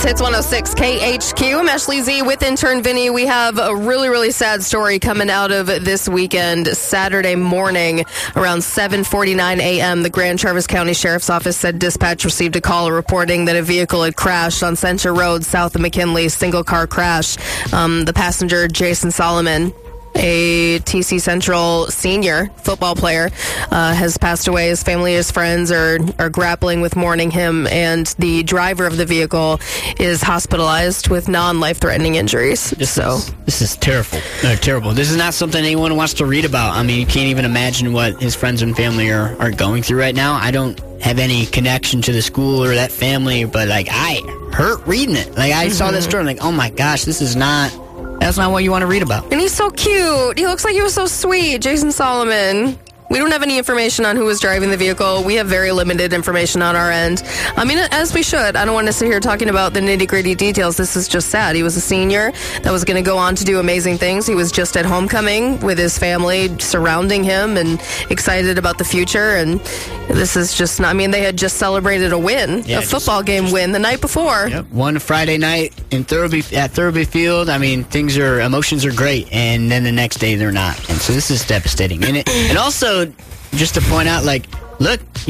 Hits 106 KHQ. I'm Ashley Z with intern Vinny. We have a really, really sad story coming out of this weekend. Saturday morning around 7:49 a.m., the Grand Traverse County Sheriff's Office said dispatch received a call reporting that a vehicle had crashed on Center Road south of McKinley. Single car crash. The passenger, Jason Solomon, a TC Central senior football player, has passed away. His family, his friends are grappling with mourning him, and the driver of the vehicle is hospitalized with non-life-threatening injuries. This is terrible. Terrible. This is not something anyone wants to read about. I mean, you can't even imagine what his friends and family are going through right now. I don't have any connection to the school or that family, but I hurt reading it. I saw this story, oh my gosh, that's not what you want to read about. And he's so cute. He looks like he was so sweet, Jason Solomon. We don't have any information on who was driving the vehicle. We have very limited information on our end. I mean, as we should. I don't want to sit here talking about the nitty-gritty details. This is just sad. He was a senior that was going to go on to do amazing things. He was just at homecoming with his family surrounding him and excited about the future. And this is just not, they had just celebrated a win, a football game win the night before. Yep. One Friday night at Thurlby Field. Emotions are great. And then the next day they're not. And so this is devastating. And also, just to point out, look,